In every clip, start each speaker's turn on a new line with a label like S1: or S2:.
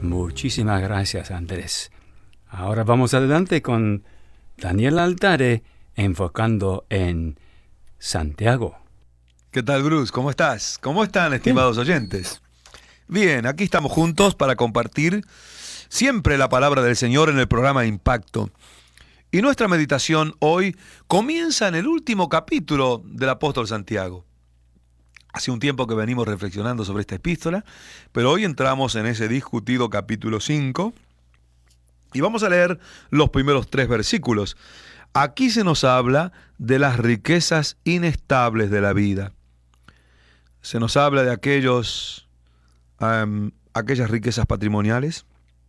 S1: Muchísimas gracias, Andrés. Ahora vamos adelante con Daniel Altare, enfocando en Santiago.
S2: ¿Qué tal, Bruce? ¿Cómo estás? ¿Cómo están, estimados oyentes? Bien, aquí estamos juntos para compartir siempre la palabra del Señor en el programa Impacto. Y nuestra meditación hoy comienza en el último capítulo del apóstol Santiago. Hace un tiempo que venimos reflexionando sobre esta epístola, pero hoy entramos en ese discutido capítulo 5 y vamos a leer los primeros 3 versículos. Aquí se nos habla de las riquezas inestables de la vida. Se nos habla de aquellas riquezas patrimoniales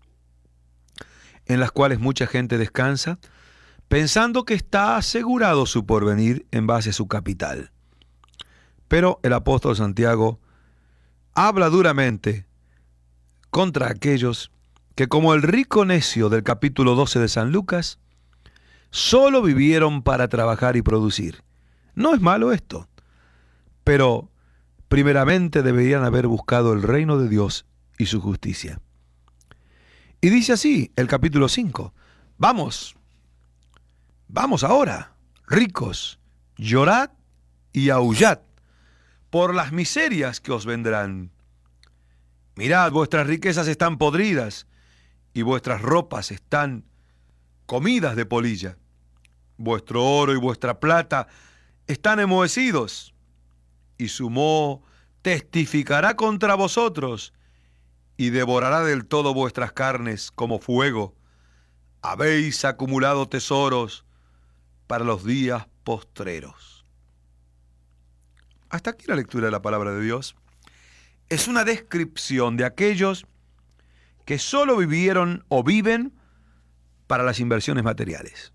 S2: en las cuales mucha gente descansa, pensando que está asegurado su porvenir en base a su capital. Pero el apóstol Santiago habla duramente contra aquellos que, como el rico necio del capítulo 12 de San Lucas, solo vivieron para trabajar y producir. No es malo esto, pero primeramente deberían haber buscado el reino de Dios y su justicia. Y dice así el capítulo 5, vamos ahora, ricos, llorad y aullad por las miserias que os vendrán. Mirad, vuestras riquezas están podridas y vuestras ropas están comidas de polilla. Vuestro oro y vuestra plata están enmohecidos, y su moho testificará contra vosotros y devorará del todo vuestras carnes como fuego. Habéis acumulado tesoros para los días postreros. Hasta aquí la lectura de la palabra de Dios. Es una descripción de aquellos que solo vivieron o viven para las inversiones materiales.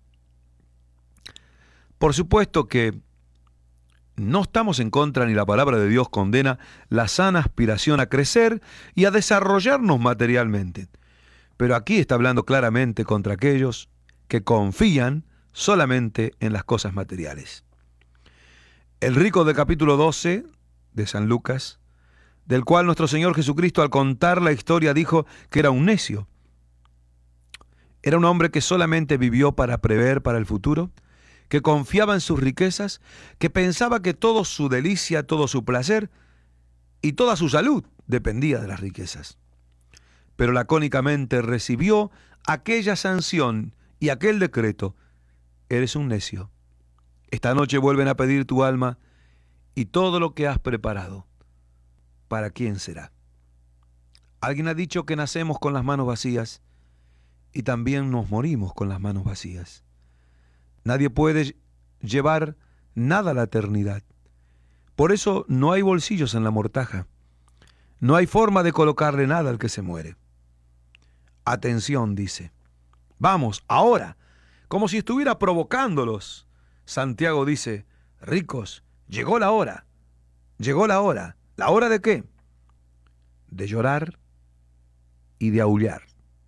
S2: Por supuesto que no estamos en contra, ni la palabra de Dios condena la sana aspiración a crecer y a desarrollarnos materialmente. Pero aquí está hablando claramente contra aquellos que confían solamente en las cosas materiales. El rico del capítulo 12 de San Lucas, del cual nuestro Señor Jesucristo al contar la historia dijo que era un necio. Era un hombre que solamente vivió para prever para el futuro, que confiaba en sus riquezas, que pensaba que toda su delicia, todo su placer y toda su salud dependía de las riquezas. Pero lacónicamente recibió aquella sanción y aquel decreto: eres un necio. Esta noche vuelven a pedir tu alma y todo lo que has preparado. ¿Para quién será? Alguien ha dicho que nacemos con las manos vacías y también nos morimos con las manos vacías. Nadie puede llevar nada a la eternidad. Por eso no hay bolsillos en la mortaja. No hay forma de colocarle nada al que se muere. Atención, dice. Vamos, ahora, como si estuviera provocándolos. Santiago dice, ricos, llegó la hora. Llegó la hora. ¿La hora de qué? De llorar y de aullar.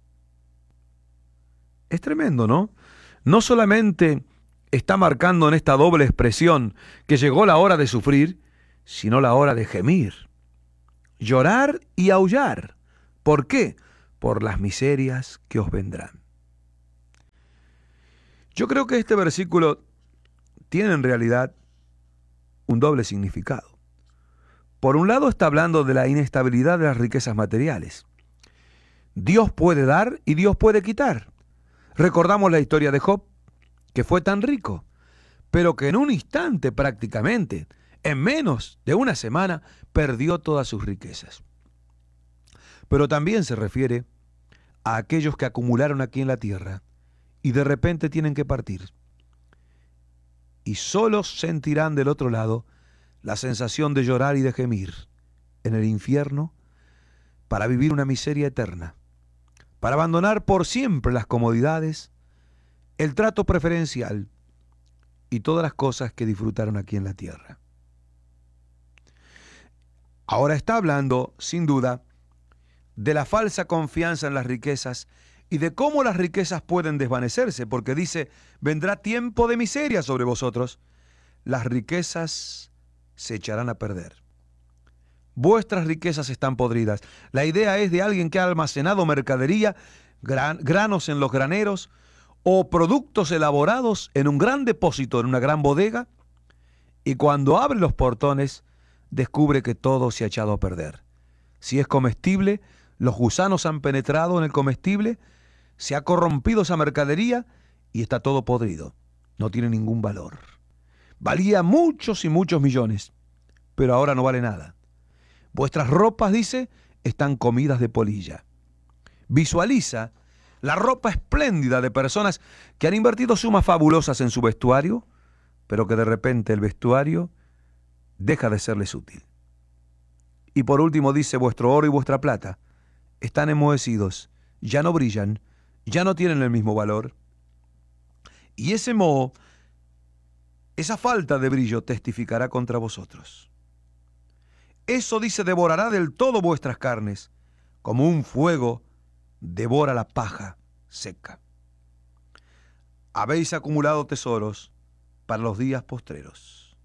S2: Es tremendo, ¿no? No solamente está marcando en esta doble expresión que llegó la hora de sufrir, sino la hora de gemir. Llorar y aullar. ¿Por qué? Por las miserias que os vendrán. Yo creo que este versículo tiene en realidad un doble significado. Por un lado está hablando de la inestabilidad de las riquezas materiales. Dios puede dar y Dios puede quitar. Recordamos la historia de Job, que fue tan rico, pero que en un instante prácticamente, en menos de una semana, perdió todas sus riquezas. Pero también se refiere a aquellos que acumularon aquí en la tierra y de repente tienen que partir. Y solo sentirán del otro lado la sensación de llorar y de gemir en el infierno para vivir una miseria eterna, para abandonar por siempre las comodidades, el trato preferencial y todas las cosas que disfrutaron aquí en la tierra. Ahora está hablando, sin duda, de la falsa confianza en las riquezas y de cómo las riquezas pueden desvanecerse, porque dice, vendrá tiempo de miseria sobre vosotros, las riquezas se echarán a perder. vuestras riquezas están podridas. La idea es de alguien que ha almacenado mercadería, granos en los graneros o productos elaborados en un gran depósito, en una gran bodega, y cuando abre los portones descubre que todo se ha echado a perder. Si es comestible, los gusanos han penetrado en el comestible, se ha corrompido esa mercadería y está todo podrido. No tiene ningún valor. Valía muchos y muchos millones, pero ahora no vale nada. Vuestras ropas, dice, están comidas de polilla. Visualiza la ropa espléndida de personas que han invertido sumas fabulosas en su vestuario, pero que de repente el vestuario deja de serles útil. Y por último dice, vuestro oro y vuestra plata están enmohecidos, ya no brillan, ya no tienen el mismo valor. Y ese moho, esa falta de brillo testificará contra vosotros. Eso, dice, devorará del todo vuestras carnes, como un fuego devora la paja seca. Habéis acumulado tesoros para los días postreros.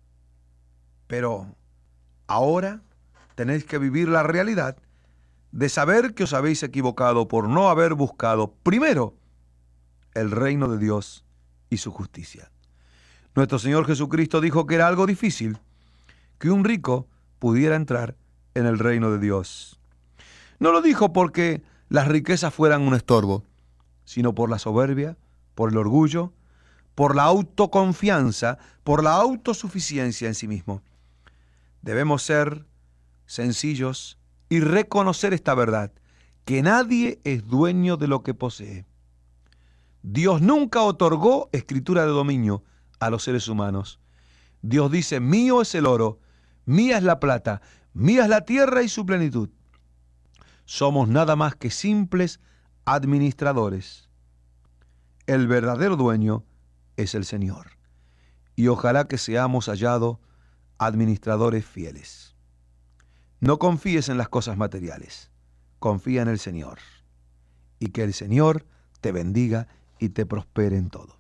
S2: Pero ahora tenéis que vivir la realidad de saber que os habéis equivocado por no haber buscado primero el reino de Dios y su justicia. Nuestro Señor Jesucristo dijo que era algo difícil que un rico pudiera entrar en el reino de Dios. No lo dijo porque las riquezas fueran un estorbo, sino por la soberbia, por el orgullo, por la autoconfianza, por la autosuficiencia en sí mismo. Debemos ser sencillos y reconocer esta verdad, que nadie es dueño de lo que posee. Dios nunca otorgó escritura de dominio a los seres humanos. Dios dice, mío es el oro, mía es la plata, mía es la tierra y su plenitud. Somos nada más que simples administradores. El verdadero dueño es el Señor. Y ojalá que seamos hallados administradores fieles. No confíes en las cosas materiales, confía en el Señor. Y que el Señor te bendiga y te prospere en todo.